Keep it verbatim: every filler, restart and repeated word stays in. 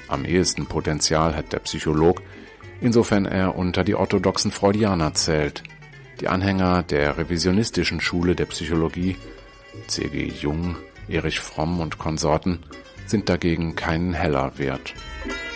Am ehesten Potenzial hat der Psycholog, insofern er unter die orthodoxen Freudianer zählt. Die Anhänger der revisionistischen Schule der Psychologie, C G Jung, Erich Fromm und Konsorten, sind dagegen keinen Heller wert.